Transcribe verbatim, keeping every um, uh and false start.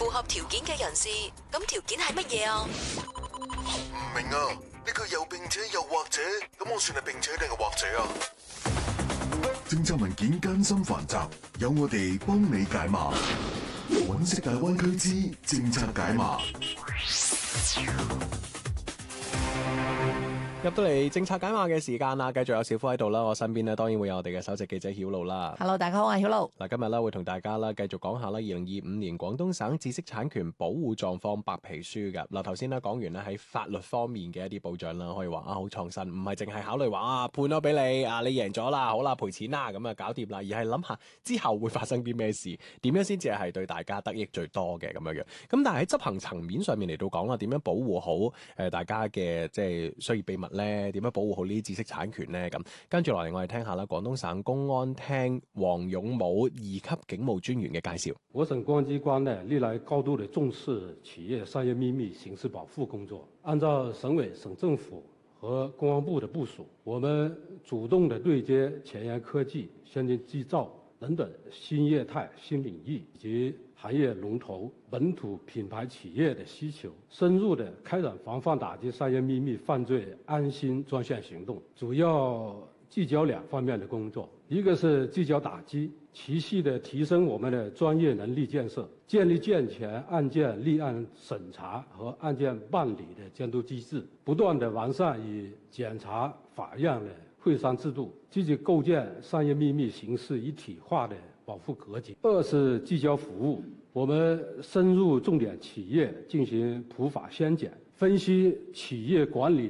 符合條件嘅人士，咁條件係乜嘢啊？ 唔明啊，呢個又並且又或者，咁我算係並且定係或者啊？ 政策文件艱辛繁雜，有我哋幫你解碼。揾識大灣區之政策解碼。 入到嚟政策解碼嘅時間啦，繼續有小夫喺度啦，我身邊咧當然會有我哋嘅首席記者曉露啦。 Hello， 大家好，我係曉露。 嗱，今日咧會同大家啦繼續講下啦，二零二五年廣東省知識產權保護狀況白皮書嘅。嗱，頭先咧講完咧喺法律方面嘅一啲保障啦，可以話啊好創新，唔係淨係考慮話啊判咗俾你啊，你贏咗啦，好啦賠錢啦，咁啊搞掂啦，而係諗下之後會發生啲咩事，點樣先至係對大家得益最多嘅咁樣樣。咁但係喺執行層面上面嚟到講啦，點樣保護好誒大家嘅即係商業秘密咧？點樣保護好呢啲知識產權呢？咁跟住落嚟，我哋聽下啦，廣東省公安廳黃勇武二級警務專員嘅介紹。 我省公安機關呢，歷來高度的重視企業商業秘密刑事保護工作。按照省委、省政府和公安部的部署，我們主動的對接前沿科技、先進製造等等新業態、新領域以及行業龍頭、本土品牌企業的需求，深入的開展防範打擊商業秘密犯罪安心專項行動，主要聚焦兩方面的工作，一個是聚焦打擊，持續的提升我們的專業能力建設，建立健全案件立案審查和案件辦理的監督機制，不斷的完善與檢察法院的會商制度，積極構建商業秘密形式一體化的保護格局。二是聚焦服務，我們深入重點企業進行普法宣講，分析企業管理